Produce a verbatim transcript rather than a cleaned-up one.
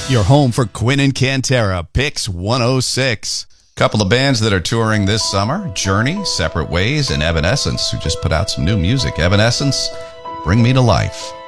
Your home for Quinn and Cantera, Picks one oh six. Couple of bands that are touring this summer, Journey, Separate Ways, and Evanescence, who just put out some new music. Evanescence, Bring Me to Life.